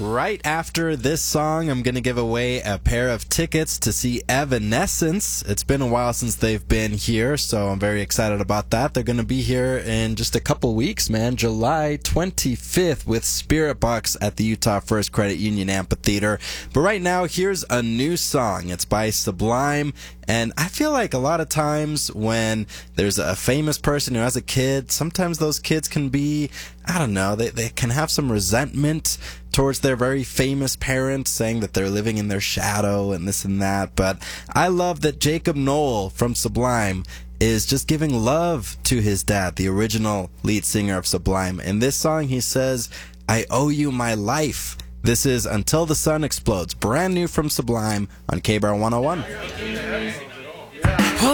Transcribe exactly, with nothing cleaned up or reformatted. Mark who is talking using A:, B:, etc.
A: right after this song, I'm going to give away a pair of tickets to see Evanescence. It's been a while since they've been here, so I'm very excited about that. They're going to be here in just a couple weeks, man. July twenty-fifth with Spirit Box at the Utah First Credit Union Amphitheater. But right now, here's a new song. It's by Sublime. And I feel like a lot of times when there's a famous person who has a kid, sometimes those kids can be, I don't know, they, they can have some resentment towards their very famous parents, saying that they're living in their shadow and this and that. But I love that Jacob Noel from Sublime is just giving love to his dad, the original lead singer of Sublime. In this song, he says, "I owe you my life." This is Until the Sun Explodes, brand new from Sublime on K B R one oh one.